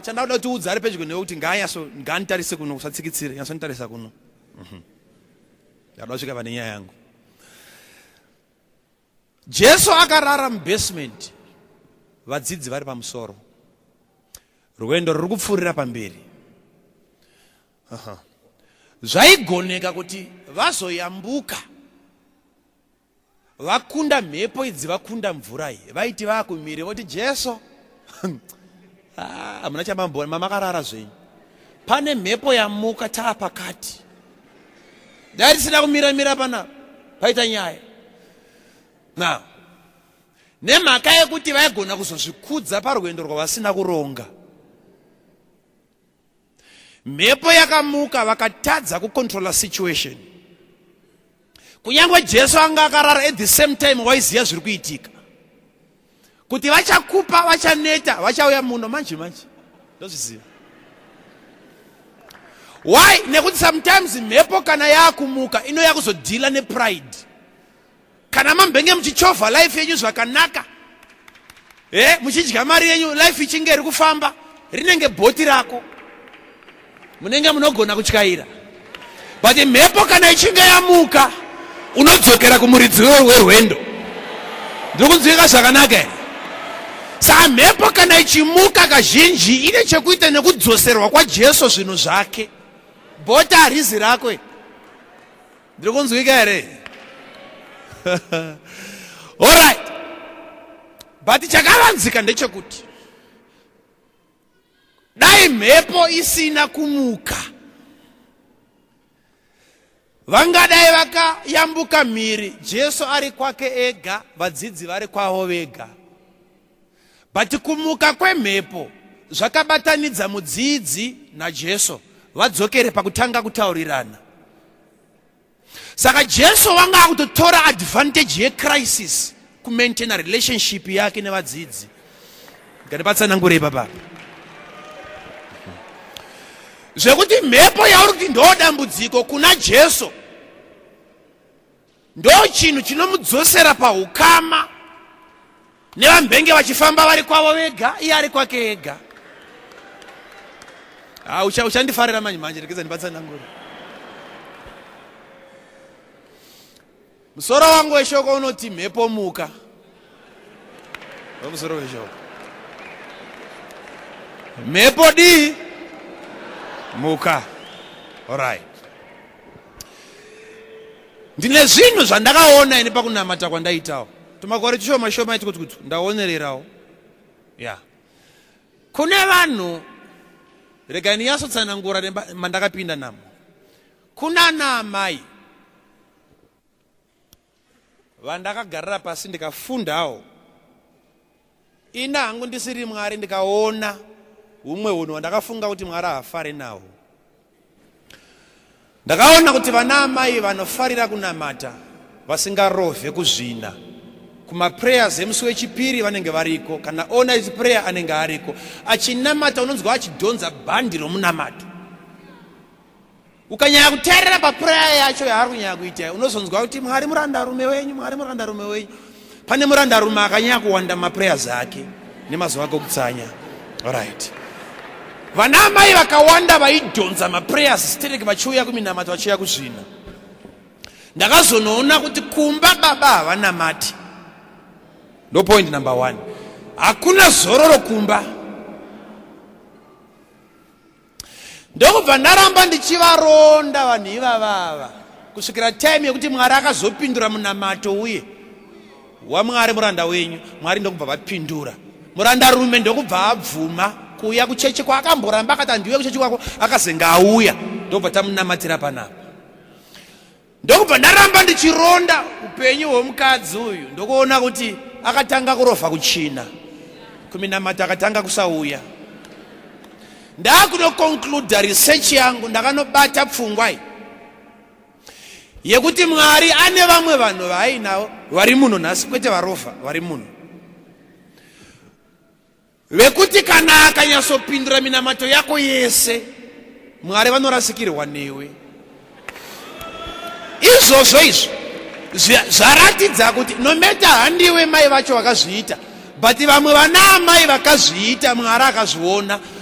Chanauda kuti udzare pedyo nekuti ngaanitarise kuno usatsikitsire nyasonitarisa kuno. Ndada kusvika pane nyaya yangu. Jesu akarara mubasement. Vadzidzi vari pamusoro. Rwendo ruri kupfuurira pamberi. Zvaigoneka kuti vazoyambuka. Vakunda mhepo idzi vakunda mvura iyi. Vaiti vakumire voti Jesu. Hamuna chamambona mamakarara zvenyu. Pane mhepo yamuka taapakati. Ndarisina kumira pana. Paita nyaya. Now, nemhaka yekuti vaigona kuzozvikudza parwendo rwavasina kuronga. Mhepo yakamuka vakatadza kucontrola situation. Kunyangwe Jesu anga akarara at the same time waiziya zviri kuitika. Kuti vachakupa, vachaneta, vachauya muno manje. Ndozviziva. Why? Nekuti sometimes mhepo kana yakumuka inoya kuzodhila nepride. Kana mambenge muchichovha life yenyu zvakanaka. Muchidya mari yenyu life ichinge iri kufamba. Rinenge bhoti rako. Munenge munogona kutyaira. But mhepo kana ichinge yamuka unodzokera kumuridzi werwendo. Ndiri kunzwika zvakanaka here? Saka mhepo kana ichimuka kazhinji ine chekuita nekudzoserwa kwaJesu zvinhu zvake. Bhoti harizi rako. Ndiri kunzwika here? Alright. But chakavanzika ndechekuti dai mhepo isina kumuka vangadai vakayambuka mhiri Jesu ari kwake ega, vadzidzi vari kwavo vega. But kumuka kwemhepo zvakabatanidza mudzidzi naJesu vadzokere pakutanga kutaurirana. Saka Jesu wanga kutotora advantage yecrisis kumaintain relationship yake nevadzidzi. Ngandipatsanangure papa. Zvekuti mhepo yauri kuti ndo dambudziko kuna Jesu ndo chinhu chinomudzosera paukama nevambenge vachifamba vari kwavo vega, iye ari kwake ega. Uchandifarira manje rekeza ndipatsanangure. Musoro wangu weshoko unoti mhepo muka. Musoro weshoko. Mhepo di muka. Alright. Ndine zvinhu zvandakaona ine pakunamata kwandaitawo. Tumakore chishoma shoma kuti ndaonererawo. Yeah. Kune vanhu regani yasotsanangura mandakapinda namo. Kuna ana amai vandakagarira pasi ndikafundawo. Ina hangu ndisiri Mwari ndikaona umwe unhu wandakafunga kuti Mwari hafari nawo. Ndakaona kuti vana amai vanofarira kunamata vasingarovhe kuzvina. Kuma prayers emusi wechipiri vanenge variko, kana all night prayer anenge ariko. Achinamata unonzwa achidhonza bhandi romunamato. Ukanyanya kuteerera paprayer yacho yaari kunyanya kuita, unozonzwa kuti Mwari murandarume wenyu, Mwari murandarume wenyu. Pane murandarume akanyanya kuwanda maprayers ake nemazuva ake okutsanya. Alright. Vana amai vakawanda vaidhonza maprayers stereke vachiuya kuminamato vachiuya kuzvina. Ndakazonoona kuti kumba baba havanamati. No point number 1. Hakuna zororo kumba. Ndokubva ndaramba ndichivaronda vanhu ivava kusvikira time yekuti Mwari akazopindura munamato uye waMwari muranda wenyu. Mwari ndokubva vapindura. Murandarume ndokubva abvuma kuuya kuchechi kwaakamboramba akati andiuye kuchechi kwako akazenga auya ndokubva tamunamatira panapa. Ndokubva ndaramba ndichironda upenyu hwomukadzi uyu ndokuona kuti akatanga kurovha kuchina kuminamata akatanga kusauya. Ndakunoconclude research yangu ndakanobata pfungwa yekuti Mwari ane vamwe vanhu vaainawo vari muno nhasi, kwete varovha vari muno, vekuti kana akanyatsopindura minamato yako yese Mwari vanorasikirwa newe. Izvozvo izvo zvaratidza kuti nometa handiwe mai vacho vakazviita, but vamwe vana amai vakazviita Mwari akazviona